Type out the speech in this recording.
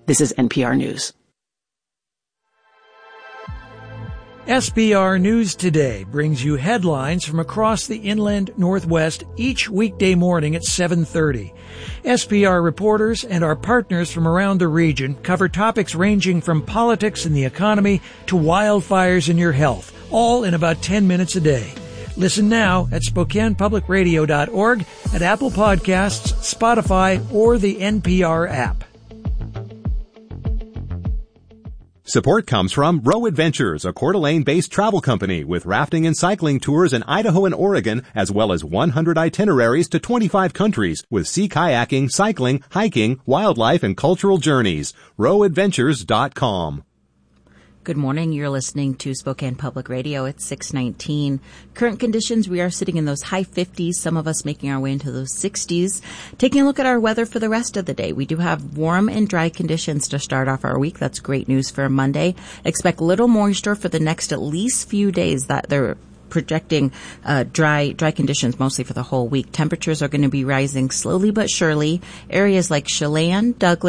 This is NPR News. SPR News Today brings you headlines from across the inland Northwest each weekday morning at 7:30. SPR reporters and our partners from around the region cover topics ranging from politics and the economy to wildfires and your health, all in about 10 minutes a day. Listen now at SpokanePublicRadio.org, at Apple Podcasts, Spotify, or the NPR app. Support comes from Row Adventures, a Coeur d'Alene-based travel company with rafting and cycling tours in Idaho and Oregon, as well as 100 itineraries to 25 countries with sea kayaking, cycling, hiking, wildlife, and cultural journeys. RowAdventures.com. Good morning. You're listening to Spokane Public Radio at 6:19. Current conditions, we are sitting in those high 50s, some of us making our way into those 60s. Taking a look at our weather for the rest of the day, we do have warm and dry conditions to start off our week. That's great news for Monday. Expect little moisture for the next at least few days. That they're projecting dry conditions mostly for the whole week. Temperatures are going to be rising slowly but surely. Areas like Chelan, Douglas,